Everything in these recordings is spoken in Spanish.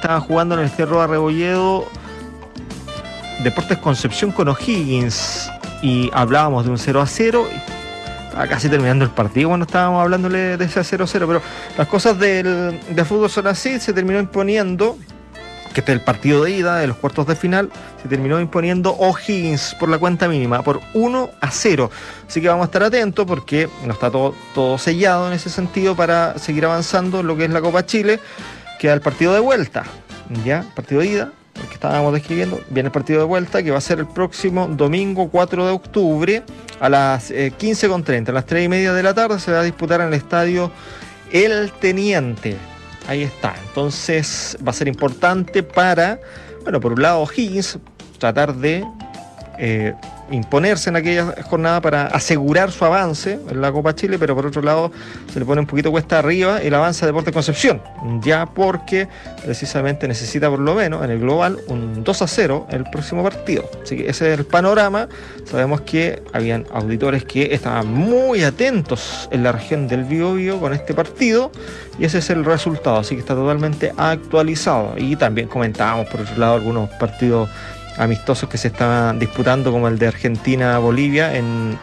estaba jugando en el Cerro de Arrebolledo Deportes Concepción con O'Higgins y hablábamos de un 0-0. Estaba casi terminando el partido cuando estábamos hablándole de ese 0-0, pero las cosas del fútbol son así. Se terminó imponiendo, que este es el partido de ida de los cuartos de final, se terminó imponiendo O'Higgins por la cuenta mínima, por 1-0. Así que vamos a estar atentos porque no está todo sellado en ese sentido para seguir avanzando en lo que es la Copa Chile. Queda el partido de vuelta, ya, partido de ida, porque estábamos describiendo, viene el partido de vuelta que va a ser el próximo domingo 4 de octubre a las 15:30, a las 3:30 de la tarde se va a disputar en el estadio El Teniente. Ahí está, entonces va a ser importante para, bueno, por un lado O'Higgins tratar de imponerse en aquella jornada para asegurar su avance en la Copa Chile, pero por otro lado se le pone un poquito cuesta arriba el avance a Deportes Concepción, ya porque precisamente necesita por lo menos en el global un 2-0 en el próximo partido. Así que ese es el panorama. Sabemos que habían auditores que estaban muy atentos en la región del Biobío con este partido y ese es el resultado, así que está totalmente actualizado. Y también comentábamos por otro lado algunos partidos amistosos que se estaban disputando, como el de Argentina-Bolivia en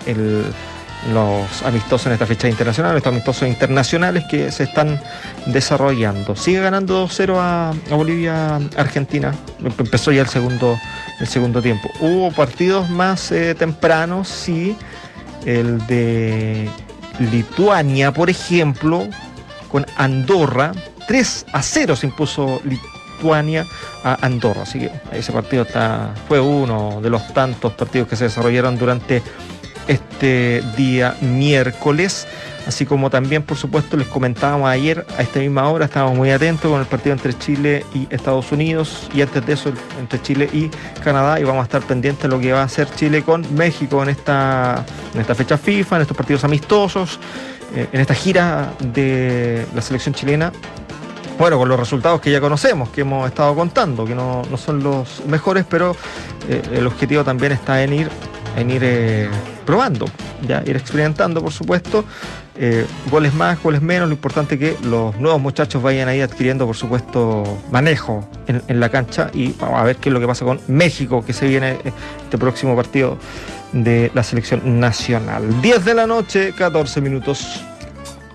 los amistosos en esta fecha internacional, estos amistosos internacionales que se están desarrollando. Sigue ganando 2-0 a Bolivia-Argentina. Empezó ya el segundo tiempo. Hubo partidos más tempranos, sí. El de Lituania, por ejemplo, con Andorra. 3-0 se impuso Lituania a Andorra, así que ese partido fue uno de los tantos partidos que se desarrollaron durante este día miércoles, así como también, por supuesto, les comentábamos ayer a esta misma hora, estábamos muy atentos con el partido entre Chile y Estados Unidos, y antes de eso entre Chile y Canadá, y vamos a estar pendientes de lo que va a hacer Chile con México en esta fecha FIFA, en estos partidos amistosos, en esta gira de la selección chilena. Bueno, con los resultados que ya conocemos, que hemos estado contando, que no son los mejores, pero el objetivo también está en ir probando, ya ir experimentando, por supuesto, goles más, goles menos. Lo importante es que los nuevos muchachos vayan ahí adquiriendo, por supuesto, manejo en la cancha, y vamos a ver qué es lo que pasa con México, que se viene este próximo partido de la selección nacional. 10 de la noche, 14 minutos.